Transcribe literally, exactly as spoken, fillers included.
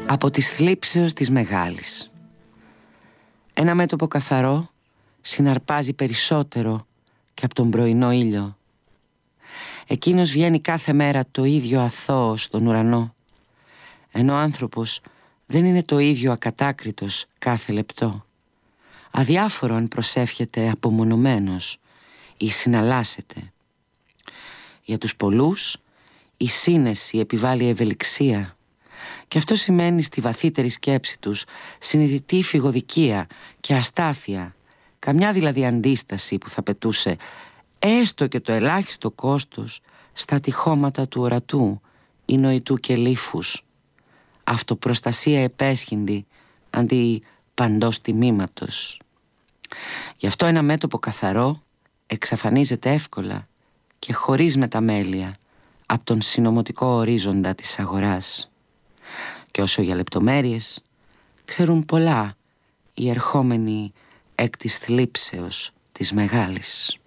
Από της θλίψεως της μεγάλης. Ένα μέτωπο καθαρό συναρπάζει περισσότερο και από τον πρωινό ήλιο. Εκείνος βγαίνει κάθε μέρα το ίδιο αθώος στον ουρανό, ενώ ο άνθρωπος δεν είναι το ίδιο ακατάκριτος κάθε λεπτό, αδιάφορο αν προσεύχεται απομονωμένος ή συναλλάσσεται. Για τους πολλούς η σύνεση επιβάλλει ευελιξία, και αυτό σημαίνει στη βαθύτερη σκέψη τους συνειδητή φυγοδικία και αστάθεια, καμιά δηλαδή αντίσταση που θα πετούσε έστω και το ελάχιστο κόστος στα τυχώματα του ορατού ή νοητού και λήφους. Αυτοπροστασία επέσχυντη αντί παντός τιμήματος. Γι' αυτό ένα μέτωπο καθαρό εξαφανίζεται εύκολα και χωρίς μεταμέλεια από τον συνωμοτικό ορίζοντα της αγοράς. Και όσο για λεπτομέρειες, ξέρουν πολλά οι ερχόμενοι εκ της θλίψεως της μεγάλης.